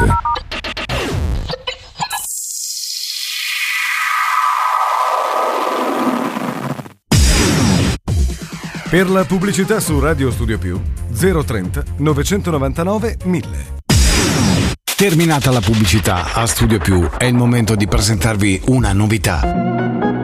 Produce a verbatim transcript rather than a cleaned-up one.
niente. Per la pubblicità su Radio Studio Più zero trenta novecentonovantanove mille. Terminata la pubblicità a Studio Più, è il momento di presentarvi una novità.